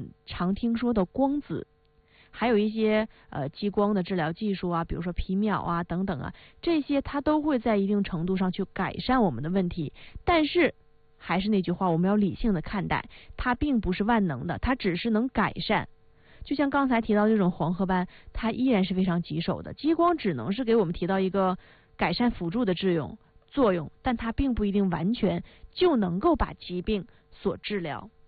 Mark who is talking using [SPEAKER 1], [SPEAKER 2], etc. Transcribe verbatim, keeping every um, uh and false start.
[SPEAKER 1] 们常听说的光子，还有一些呃激光的治疗技术啊，比如说皮秒啊等等啊，这些它都会在一定程度上去改善我们的问题。但是还是那句话，我们要理性的看待，它并不是万能的，它只是能改善。就像刚才提到这种黄褐斑，它依然是非常棘手的，激光只能是给我们提到一个改善辅助的作用作用，但它并不一定完全就能够把疾病所治疗。